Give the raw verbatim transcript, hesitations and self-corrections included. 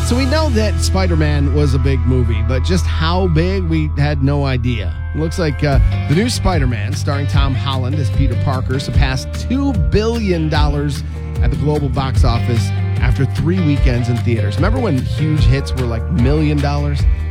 So we know that Spider-Man was a big movie, but just how big, we had no idea. Looks like uh, the new Spider-Man, starring Tom Holland as Peter Parker, surpassed two billion dollars at the global box office after three weekends in theaters. Remember when huge hits were like million dollars?